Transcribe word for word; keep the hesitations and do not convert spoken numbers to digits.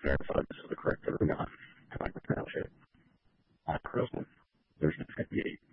verify this is the correct or not, how I pronounce it. On Crystal, there's no fifty-eight.